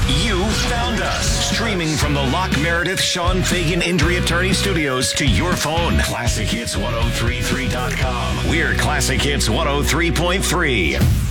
You found us. Streaming from the Lock Meredith Sean Fagan Injury Attorney Studios to your phone. ClassicHits1033.com. We're Classic Hits 103.3.